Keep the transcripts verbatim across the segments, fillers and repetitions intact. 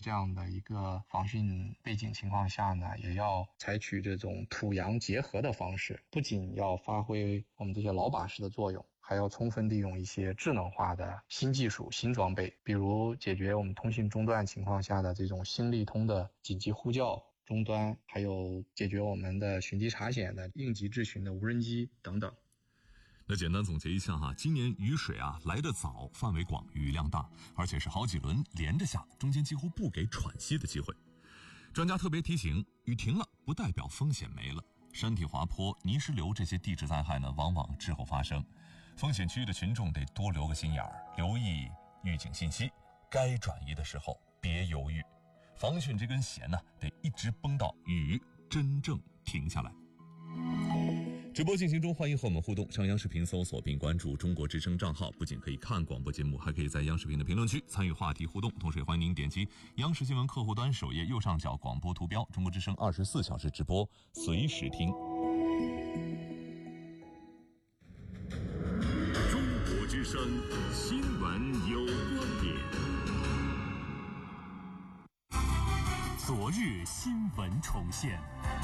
这样的一个防汛背景情况下呢，也要采取这种土洋结合的方式，不仅要发挥我们这些老把式的作用，还要充分利用一些智能化的新技术、新装备，比如解决我们通信中断情况下的这种新利通的紧急呼叫终端，还有解决我们的寻机查险的应急智询的无人机等等。 那简单总结一下哈，今年雨水啊来得早，范围广，雨量大，而且是好几轮连着下，中间几乎不给喘息的机会。专家特别提醒，雨停了不代表风险没了，山体滑坡、泥石流这些地质灾害呢，往往滞后发生。风险区域的群众得多留个心眼儿，留意预警信息，该转移的时候别犹豫。防汛这根弦呢，得一直绷到雨真正停下来。直播进行中，欢迎和我们互动。上央视频搜索并关注中国之声账号，不仅可以看广播节目，还可以在央视频的评论区参与话题互动。同时也欢迎您点击央视新闻客户端首页右上角广播图标，中国之声二十四小时直播，随时听。 中国之声新闻有观点。昨日新闻重现。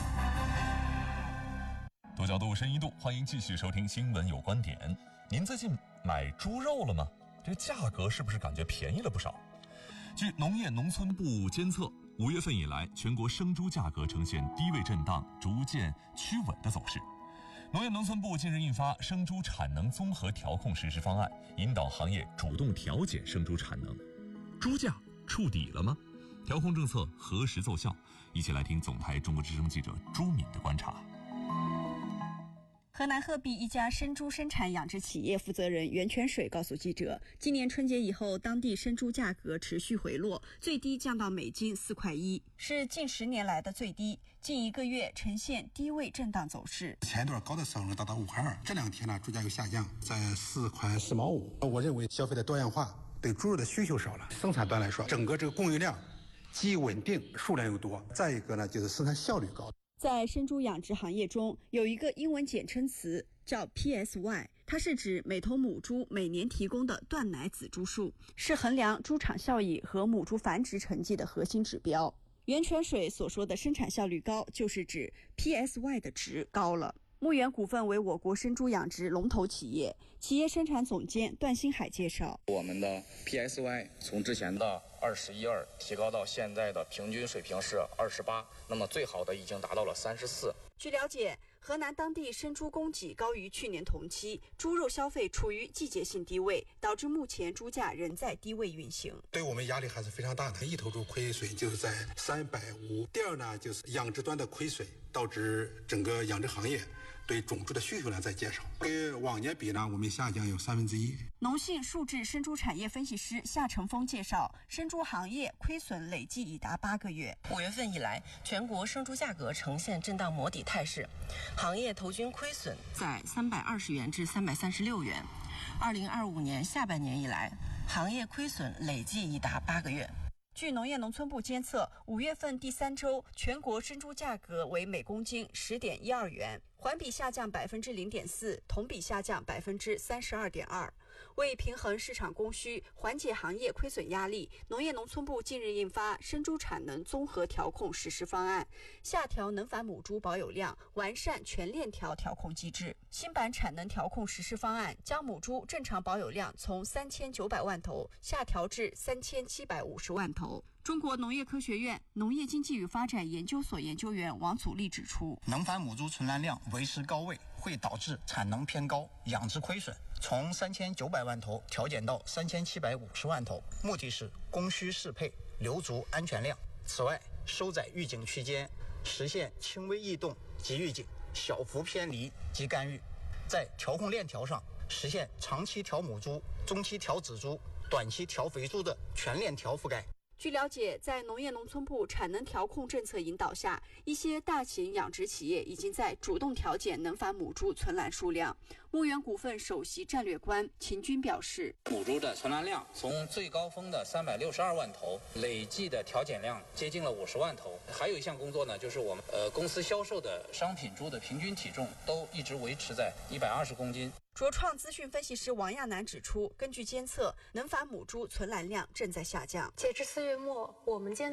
多角度深一度，欢迎继续收听新闻有观点。您最近买猪肉了吗？这个价格是不是感觉便宜了不少？据农业农村部监测，五月份以来，全国生猪价格呈现低位震荡，逐渐趋稳的走势。农业农村部近日印发生猪产能综合调控实施方案，引导行业主动调节生猪产能。猪价触底了吗？调控政策何时奏效？一起来听总台中国之声记者朱敏的观察。 河南鹤壁一家生猪生产养殖企业负责人袁泉水告诉记者，今年春节以后，当地生猪价格持续回落，最低降到每斤四块一，是近十年来的最低。近一个月呈现低位震荡走势。 前一段高的时候呢，达到五块二，这两天呢，猪价又下降，在四块四毛五。我认为消费的多样化，对猪肉的需求少了，生产端来说，整个这个供应量既稳定，数量又多。再一个呢，就是生产效率高。 在生猪养殖行业中，有一个英文简称词叫 P S Y， 它是指每头母猪每年提供的断奶仔猪数，是衡量猪场效益和母猪繁殖成绩的核心指标。袁泉水所说的生产效率高，就是指 P S Y 的值高了。牧原股份为我国生猪养殖龙头企业，企业生产总监段新海介绍， 我们的 P S Y 从之前的二十一二提高到现在的平均水平是二十八，那么最好的已经达到了三十四。 据了解，河南当地生猪供给高于去年同期，猪肉消费处于季节性低位，导致目前猪价仍在低位运行， 对我们压力还是非常大的。一头猪亏损就是在三百五。第二呢，就是养殖端的亏损，导致整个养殖行业对种猪的需求量在减少，跟往年比呢，我们下降有三分之一。 农信数智生猪产业分析师夏成峰介绍，生猪行业亏损累计已达八个月。 五月份以来，全国生猪价格呈现震荡磨底态势，行业头均亏损在三百二十元至三百三十六元。二零二五年下半年以来，行业亏损累计已达八个月。 据农业农村部监测，五月份第三周全国生猪价格为每公斤十点一二元，环比下降百分之零点四，同比下降百分之三十二点二。为平衡市场供需，缓解行业亏损压力，农业农村部近日印发生猪产能综合调控实施方案，下调能繁母猪保有量，完善全链条调控机制。新版产能调控实施方案将母猪正常保有量从三千九百万头下调至三千七百五十万头。中国农业科学院农业经济与发展研究所研究员王祖立指出， 能繁母猪存栏量维持高位，会导致产能偏高，养殖亏损，从三千九百万头调减到三千七百五十万头，目的是供需适配，留足安全量。此外，收窄预警区间，实现轻微异动即预警，小幅偏离即干预。在调控链条上，实现长期调母猪、中期调仔猪、短期调肥猪的全链条覆盖。 据了解，在农业农村部产能调控政策引导下，一些大型养殖企业已经在主动调减能繁母猪存栏数量。牧原股份首席战略官秦军表示， 母猪的存栏量从最高峰的三百六十二万头，累计的调减量接近了五十万头。还有一项工作呢，就是我们呃公司销售的商品猪的平均体重都一直维持在一百二十公斤。 卓创资讯分析师王亚楠指出，根据监测，能繁母猪存栏量正在下降。 截至四月末，我们监